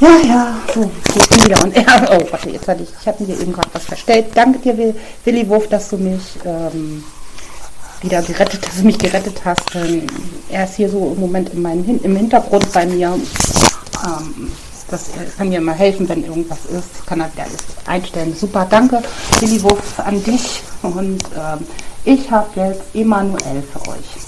Ja, so, ich bin wieder on air. Oh, warte, ich hatte dir eben gerade was verstellt. Danke dir, Willi Wurf, dass du mich wieder gerettet, dass du mich gerettet hast. Er ist hier so im Moment im Hintergrund bei mir. Das kann mir immer helfen, wenn irgendwas ist. Kann er wieder alles einstellen. Super, danke, Willi Wurf, an dich. Und ich habe jetzt Emanuel für euch.